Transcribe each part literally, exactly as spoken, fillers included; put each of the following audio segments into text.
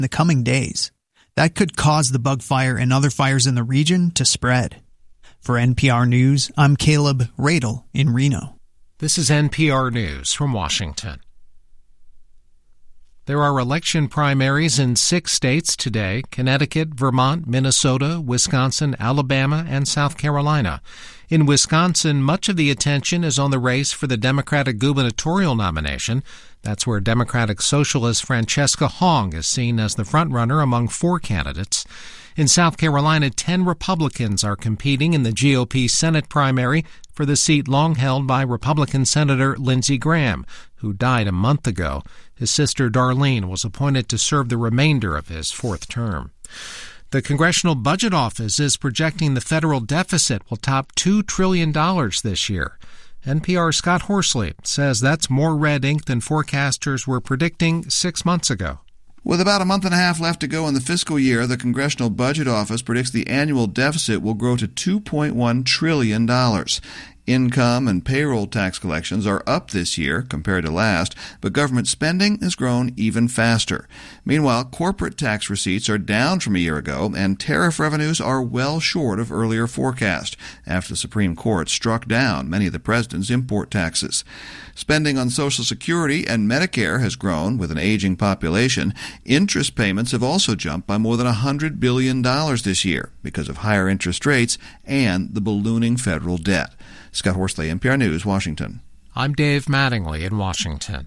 in the coming days. That could cause the bug fire and other fires in the region to spread. For N P R News, I'm Caleb Radel in Reno. This is N P R News from Washington. There are election primaries in six states today: Connecticut, Vermont, Minnesota, Wisconsin, Alabama, and South Carolina. In Wisconsin, much of the attention is on the race for the Democratic gubernatorial nomination. That's where Democratic Socialist Francesca Hong is seen as the frontrunner among four candidates. In South Carolina, ten Republicans are competing in the G O P Senate primary for the seat long held by Republican Senator Lindsey Graham, who died a month ago. His sister Darlene was appointed to serve the remainder of his fourth term. The Congressional Budget Office is projecting the federal deficit will top two trillion dollars this year. N P R's Scott Horsley says that's more red ink than forecasters were predicting six months ago. With about a month and a half left to go in the fiscal year, the Congressional Budget Office predicts the annual deficit will grow to two point one trillion dollars. Income and payroll tax collections are up this year compared to last, but government spending has grown even faster. Meanwhile, corporate tax receipts are down from a year ago, and tariff revenues are well short of earlier forecast after the Supreme Court struck down many of the president's import taxes. Spending on Social Security and Medicare has grown with an aging population. Interest payments have also jumped by more than one hundred billion dollars this year because of higher interest rates and the ballooning federal debt. Scott Horsley, N P R News, Washington. I'm Dave Mattingly in Washington.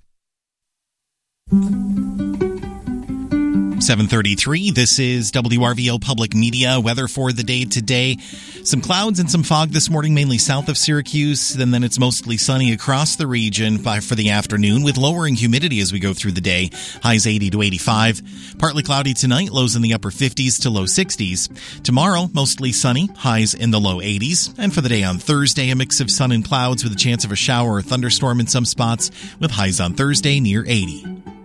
seven thirty-three, this is W R V O Public Media. Weather for the day today. Some clouds and some fog this morning, mainly south of Syracuse. And then it's mostly sunny across the region by, for the afternoon, with lowering humidity as we go through the day. Highs eighty to eighty-five. Partly cloudy tonight, lows in the upper fifties to low sixties. Tomorrow, mostly sunny, highs in the low eighties. And for the day on Thursday, a mix of sun and clouds with a chance of a shower or thunderstorm in some spots, with highs on Thursday near eighty.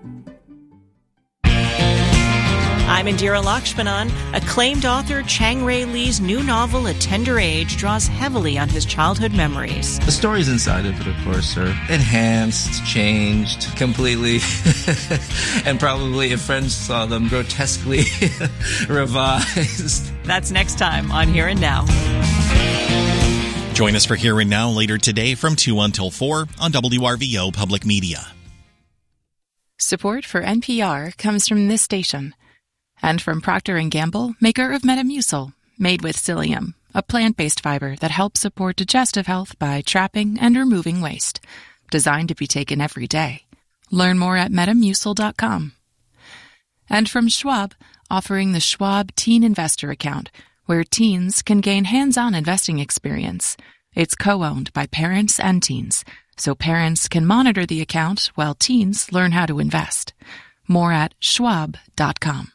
I'm Indira Lakshmanan. Acclaimed author Chang Rae Lee's new novel, A Tender Age, draws heavily on his childhood memories. The stories inside of it, of course, are enhanced, changed completely, and probably if friends saw them, grotesquely revised. That's next time on Here and Now. Join us for Here and Now later today from two until four on W R V O Public Media. Support for N P R comes from this station. And from Procter and Gamble, maker of Metamucil, made with psyllium, a plant-based fiber that helps support digestive health by trapping and removing waste. Designed to be taken every day. Learn more at metamucil dot com. And from Schwab, offering the Schwab Teen Investor Account, where teens can gain hands-on investing experience. It's co-owned by parents and teens, so parents can monitor the account while teens learn how to invest. More at schwab dot com.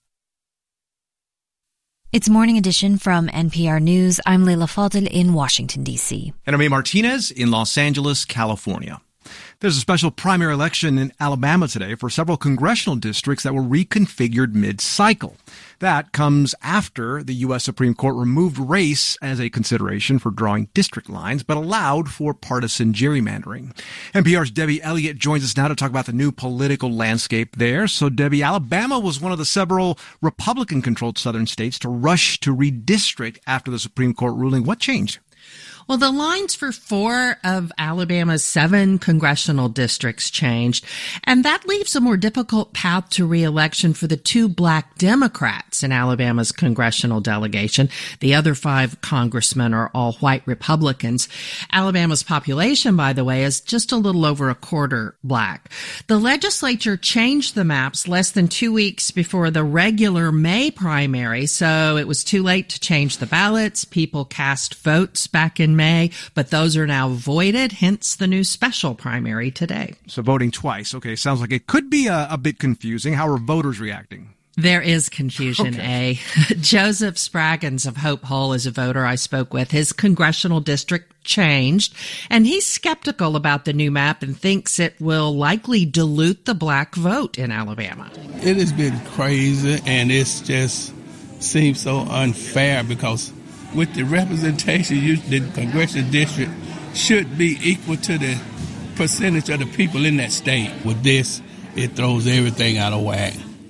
It's Morning Edition from N P R News. I'm Leila Fadel in Washington, D C. And I'm A. Martinez in Los Angeles, California. There's a special primary election in Alabama today for several congressional districts that were reconfigured mid-cycle. That comes after the U S Supreme Court removed race as a consideration for drawing district lines, but allowed for partisan gerrymandering. N P R's Debbie Elliott joins us now to talk about the new political landscape there. So, Debbie, Alabama was one of the several Republican-controlled southern states to rush to redistrict after the Supreme Court ruling. What changed? Well, the lines for four of Alabama's seven congressional districts changed, and that leaves a more difficult path to re-election for the two black Democrats in Alabama's congressional delegation. The other five congressmen are all white Republicans. Alabama's population, by the way, is just a little over a quarter black. The legislature changed the maps less than two weeks before the regular May primary, so it was too late to change the ballots. People cast votes back in May, but those are now voided, hence the new special primary today. So voting twice. Okay, sounds like it could be a, a bit confusing. How are voters reacting? There is confusion, okay. A. Joseph Spraggins of Hope Hull is a voter I spoke with. His congressional district changed, and he's skeptical about the new map and thinks it will likely dilute the black vote in Alabama. It has been crazy, and it's just seems so unfair because with the representation, you, the congressional district should be equal to the percentage of the people in that state. With this, it throws everything out of whack.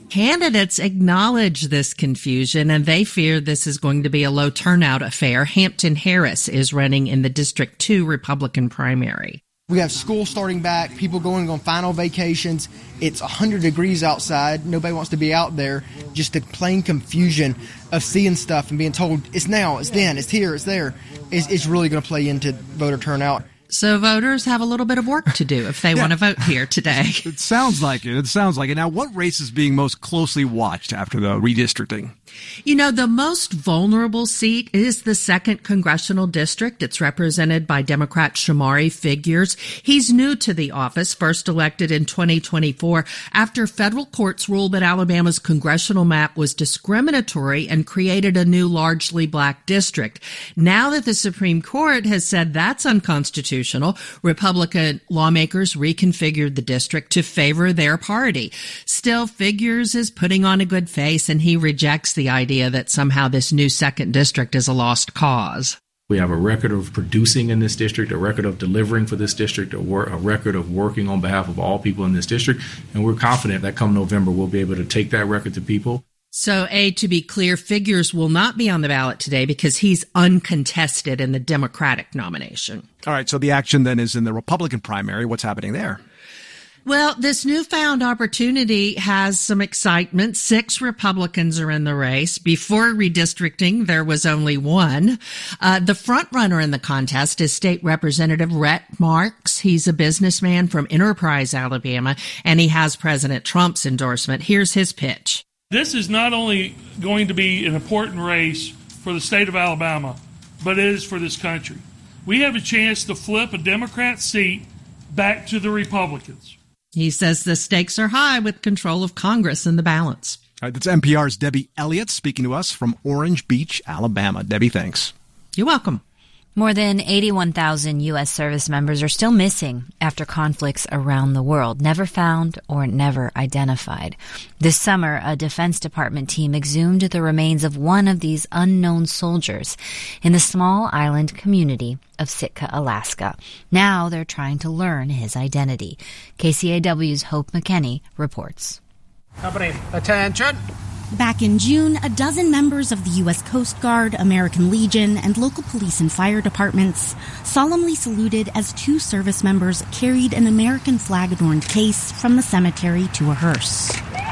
Candidates acknowledge this confusion, and they fear this is going to be a low turnout affair. Hampton Harris is running in the District two Republican primary. We have school starting back, people going on final vacations. It's one hundred degrees outside. Nobody wants to be out there. Just the plain confusion of seeing stuff and being told it's now, it's then, it's here, it's there. It's, it's really going to play into voter turnout. So voters have a little bit of work to do if they yeah. want to vote here today. It sounds like it. It sounds like it. Now, what race is being most closely watched after the redistricting? You know, the most vulnerable seat is the second congressional district. It's represented by Democrat Shamari Figures. He's new to the office, first elected in twenty twenty-four after federal courts ruled that Alabama's congressional map was discriminatory and created a new largely black district. Now that the Supreme Court has said that's unconstitutional, Republican lawmakers reconfigured the district to favor their party. Still, Figures is putting on a good face, and he rejects the idea that somehow this new second district is a lost cause. We have a record of producing in this district, a record of delivering for this district, a, wor- a record of working on behalf of all people in this district, and we're confident that come November we'll be able to take that record to people. So, A, to be clear, Figures will not be on the ballot today because he's uncontested in the Democratic nomination. All right, so the action then is in the Republican primary. What's happening there? Well, this newfound opportunity has some excitement. Six Republicans are in the race. Before redistricting, there was only one. Uh, the front runner in the contest is State Representative Rhett Marks. He's a businessman from Enterprise, Alabama, and he has President Trump's endorsement. Here's his pitch. This is not only going to be an important race for the state of Alabama, but it is for this country. We have a chance to flip a Democrat seat back to the Republicans. He says the stakes are high with control of Congress in the balance. All right, that's N P R's Debbie Elliott speaking to us from Orange Beach, Alabama. Debbie, thanks. You're welcome. More than eighty-one thousand U S service members are still missing after conflicts around the world, never found or never identified. This summer, a Defense Department team exhumed the remains of one of these unknown soldiers in the small island community of Sitka, Alaska. Now they're trying to learn his identity. K C A W's Hope McKenney reports. Company, attention. Back in June, a dozen members of the U S Coast Guard, American Legion, and local police and fire departments solemnly saluted as two service members carried an American flag-adorned case from the cemetery to a hearse.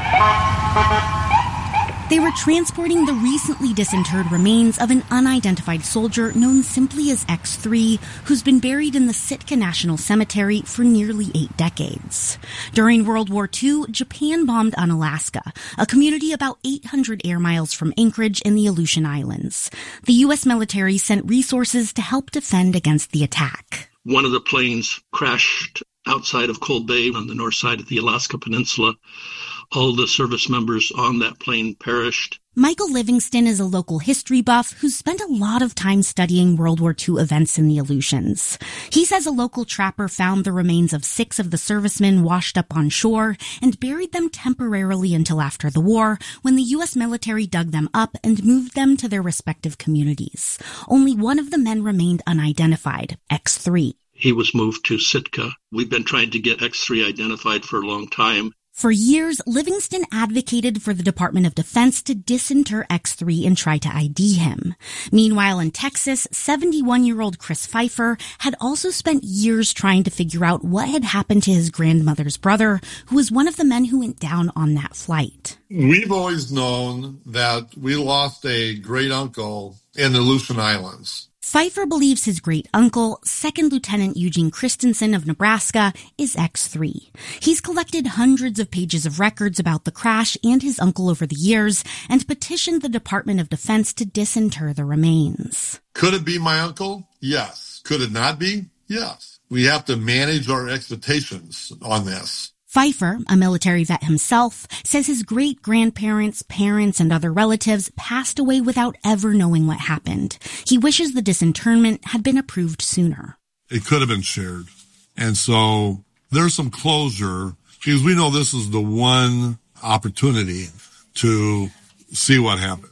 They were transporting the recently disinterred remains of an unidentified soldier known simply as X three, who's been buried in the Sitka National Cemetery for nearly eight decades. During World War Two, Japan bombed Unalaska, a community about eight hundred air miles from Anchorage in the Aleutian Islands. The U S military sent resources to help defend against the attack. One of the planes crashed outside of Cold Bay on the north side of the Alaska Peninsula. All the service members on that plane perished. Michael Livingston is a local history buff who's spent a lot of time studying World War Two events in the Aleutians. He says a local trapper found the remains of six of the servicemen washed up on shore and buried them temporarily until after the war, when the U S military dug them up and moved them to their respective communities. Only one of the men remained unidentified, X three. He was moved to Sitka. We've been trying to get X three identified for a long time. For years, Livingston advocated for the Department of Defense to disinter X three and try to I D him. Meanwhile, in Texas, seventy-one-year-old Chris Pfeiffer had also spent years trying to figure out what had happened to his grandmother's brother, who was one of the men who went down on that flight. We've always known that we lost a great uncle in the Aleutian Islands. Pfeiffer believes his great-uncle, Second Lieutenant Eugene Christensen of Nebraska, is X three. He's collected hundreds of pages of records about the crash and his uncle over the years and petitioned the Department of Defense to disinter the remains. Could it be my uncle? Yes. Could it not be? Yes. We have to manage our expectations on this. Pfeiffer, a military vet himself, says his great-grandparents, parents, and other relatives passed away without ever knowing what happened. He wishes the disinterment had been approved sooner. It could have been shared. And so there's some closure because we know this is the one opportunity to see what happened.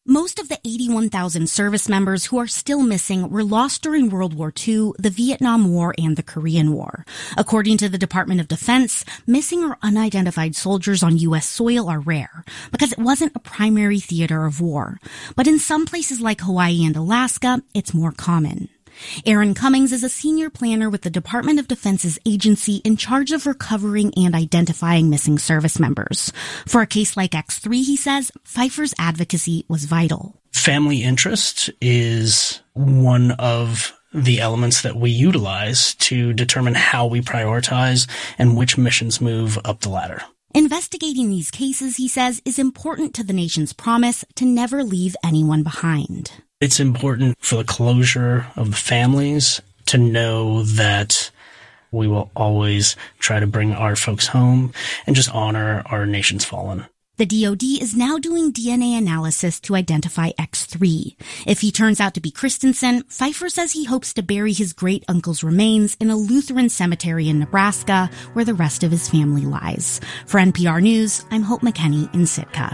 Most of the eighty-one thousand service members who are still missing were lost during World War Two, the Vietnam War, and the Korean War. According to the Department of Defense, missing or unidentified soldiers on U S soil are rare because it wasn't a primary theater of war. But in some places like Hawaii and Alaska, it's more common. Aaron Cummings is a senior planner with the Department of Defense's agency in charge of recovering and identifying missing service members. For a case like X three, he says, Pfeiffer's advocacy was vital. Family interest is one of the elements that we utilize to determine how we prioritize and which missions move up the ladder. Investigating these cases, he says, is important to the nation's promise to never leave anyone behind. It's important for the closure of the families to know that we will always try to bring our folks home and just honor our nation's fallen. The D O D is now doing D N A analysis to identify X three. If he turns out to be Christensen, Pfeiffer says he hopes to bury his great-uncle's remains in a Lutheran cemetery in Nebraska, where the rest of his family lies. For N P R News, I'm Hope McKenney in Sitka.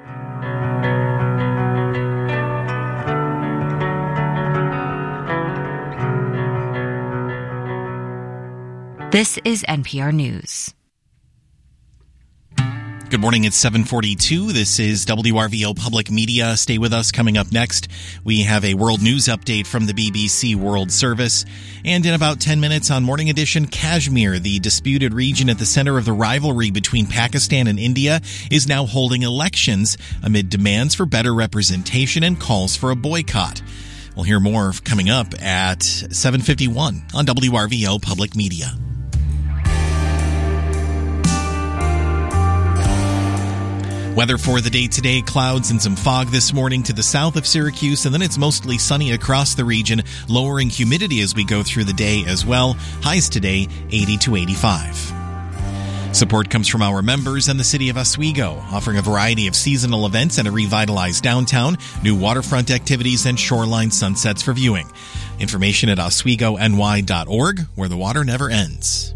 This is N P R News. Good morning, it's seven forty-two. This is W R V O Public Media. Stay with us. Coming up next, we have a world news update from the B B C World Service. And in about ten minutes on Morning Edition, Kashmir, the disputed region at the center of the rivalry between Pakistan and India, is now holding elections amid demands for better representation and calls for a boycott. We'll hear more coming up at seven fifty-one on W R V O Public Media. Weather for the day today, clouds and some fog this morning to the south of Syracuse, and then it's mostly sunny across the region, lowering humidity as we go through the day as well. Highs today, eighty to eighty-five. Support comes from our members and the city of Oswego, offering a variety of seasonal events and a revitalized downtown, new waterfront activities, and shoreline sunsets for viewing. Information at oswego n y dot org, where the water never ends.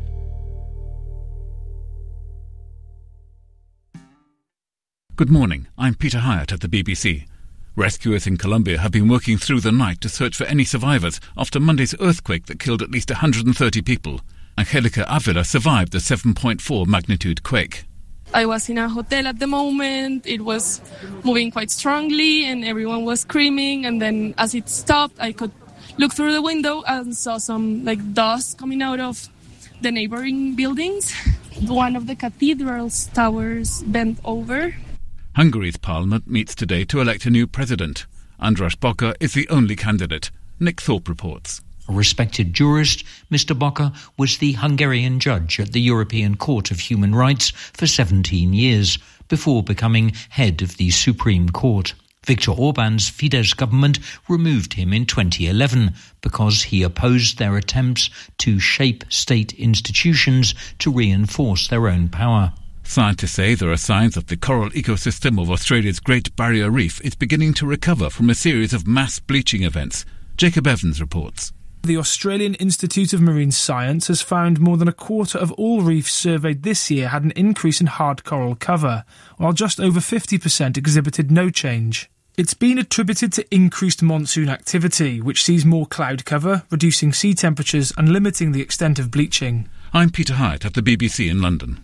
Good morning. I'm Peter Hyatt at the B B C. Rescuers in Colombia have been working through the night to search for any survivors after Monday's earthquake that killed at least one hundred thirty people. Angelica Avila survived the seven point four magnitude quake. I was in a hotel at the moment. It was moving quite strongly and everyone was screaming. And then as it stopped, I could look through the window and saw some like dust coming out of the neighboring buildings. One of the cathedral's towers bent over. Hungary's parliament meets today to elect a new president. Andras Bokar is the only candidate. Nick Thorpe reports. A respected jurist, Mister Bokar was the Hungarian judge at the European Court of Human Rights for seventeen years, before becoming head of the Supreme Court. Viktor Orban's Fidesz government removed him in twenty eleven because he opposed their attempts to shape state institutions to reinforce their own power. Scientists say there are signs that the coral ecosystem of Australia's Great Barrier Reef is beginning to recover from a series of mass bleaching events. Jacob Evans reports. The Australian Institute of Marine Science has found more than a quarter of all reefs surveyed this year had an increase in hard coral cover, while just over fifty percent exhibited no change. It's been attributed to increased monsoon activity, which sees more cloud cover, reducing sea temperatures and limiting the extent of bleaching. I'm Peter Hyatt at the B B C in London.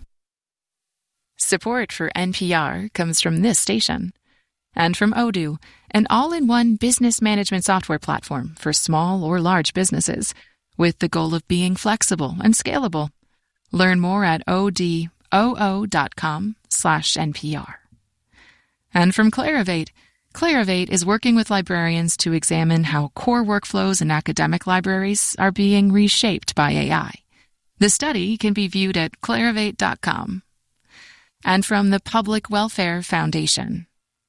Support for N P R comes from this station. And from Odoo, an all-in-one business management software platform for small or large businesses, with the goal of being flexible and scalable. Learn more at odoo dot com slash N P R. And from Clarivate, Clarivate is working with librarians to examine how core workflows in academic libraries are being reshaped by A I. The study can be viewed at clarivate dot com. And from the Public Welfare Foundation.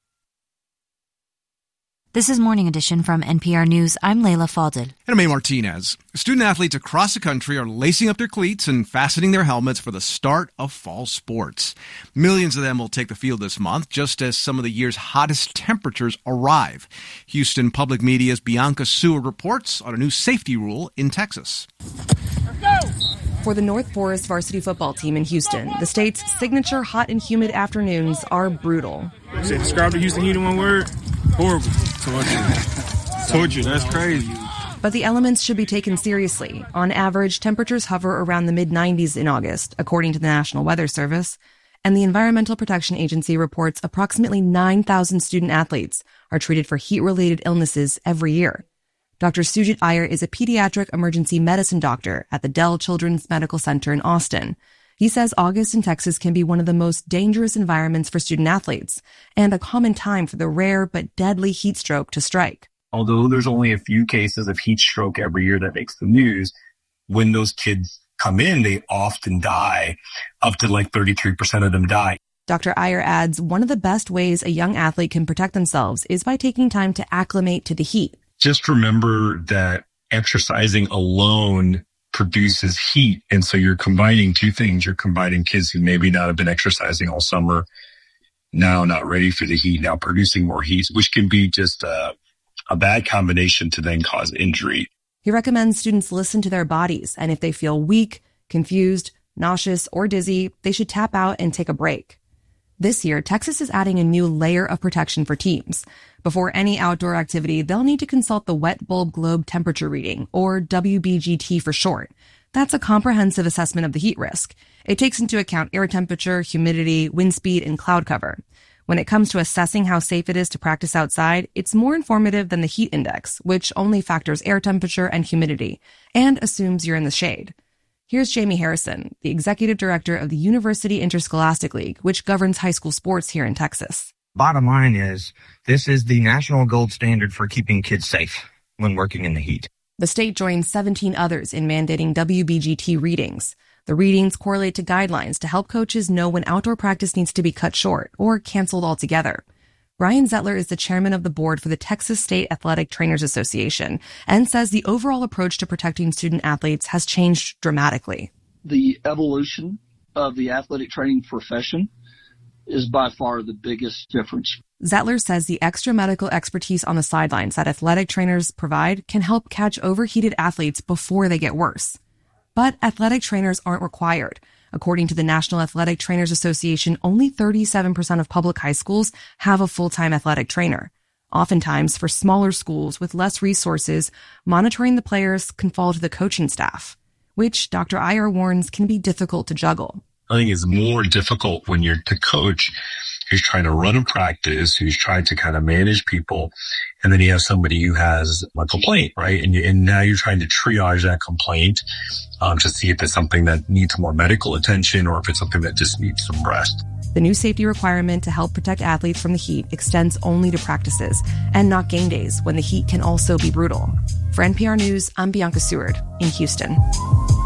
This is Morning Edition from N P R News. I'm Layla Fadel. And I'm May Martinez. Student-athletes across the country are lacing up their cleats and fastening their helmets for the start of fall sports. Millions of them will take the field this month, just as some of the year's hottest temperatures arrive. Houston Public Media's Bianca Seward reports on a new safety rule in Texas. Let's go! For the North Forest varsity football team in Houston, the state's signature hot and humid afternoons are brutal. So describe the Houston heat in one word. Horrible. Torture. Torture, that's crazy. But the elements should be taken seriously. On average, temperatures hover around the mid nineties in August, according to the National Weather Service, and the Environmental Protection Agency reports approximately nine thousand student athletes are treated for heat-related illnesses every year. Doctor Sujit Iyer is a pediatric emergency medicine doctor at the Dell Children's Medical Center in Austin. He says August in Texas can be one of the most dangerous environments for student athletes and a common time for the rare but deadly heat stroke to strike. Although there's only a few cases of heat stroke every year that makes the news, when those kids come in, they often die. Up to like thirty-three percent of them die. Doctor Iyer adds one of the best ways a young athlete can protect themselves is by taking time to acclimate to the heat. Just remember that exercising alone produces heat. And so you're combining two things. You're combining kids who maybe not have been exercising all summer, now not ready for the heat, now producing more heat, which can be just a, a bad combination to then cause injury. He recommends students listen to their bodies, and if they feel weak, confused, nauseous, or dizzy, they should tap out and take a break. This year, Texas is adding a new layer of protection for teams. Before any outdoor activity, they'll need to consult the Wet Bulb Globe Temperature Reading, or W B G T for short. That's a comprehensive assessment of the heat risk. It takes into account air temperature, humidity, wind speed, and cloud cover. When it comes to assessing how safe it is to practice outside, it's more informative than the heat index, which only factors air temperature and humidity, and assumes you're in the shade. Here's Jamie Harrison, the executive director of the University Interscholastic League, which governs high school sports here in Texas. Bottom line is, this is the national gold standard for keeping kids safe when working in the heat. The state joins seventeen others in mandating W B G T readings. The readings correlate to guidelines to help coaches know when outdoor practice needs to be cut short or canceled altogether. Ryan Zettler is the chairman of the board for the Texas State Athletic Trainers Association and says the overall approach to protecting student athletes has changed dramatically. The evolution of the athletic training profession is by far the biggest difference. Zettler says the extra medical expertise on the sidelines that athletic trainers provide can help catch overheated athletes before they get worse. But athletic trainers aren't required. According to the National Athletic Trainers Association, only thirty-seven percent of public high schools have a full-time athletic trainer. Oftentimes, for smaller schools with less resources, monitoring the players can fall to the coaching staff, which Doctor Iyer warns can be difficult to juggle. I think it's more difficult when you're the coach who's trying to run a practice, who's trying to kind of manage people, and then you have somebody who has a complaint, right? And, you, and now you're trying to triage that complaint um, to see if it's something that needs more medical attention or if it's something that just needs some rest. The new safety requirement to help protect athletes from the heat extends only to practices and not game days when the heat can also be brutal. For N P R News, I'm Bianca Seward in Houston.